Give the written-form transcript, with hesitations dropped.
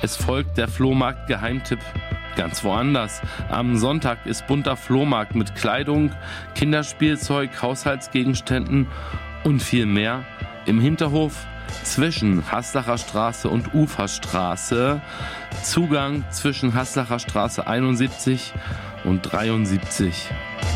Es folgt der Flohmarkt-Geheimtipp ganz woanders. Am Sonntag ist bunter Flohmarkt mit Kleidung, Kinderspielzeug, Haushaltsgegenständen und viel mehr im Hinterhof zwischen Haslacher Straße und Uferstraße. Zugang zwischen Haslacher Straße 71 und 73.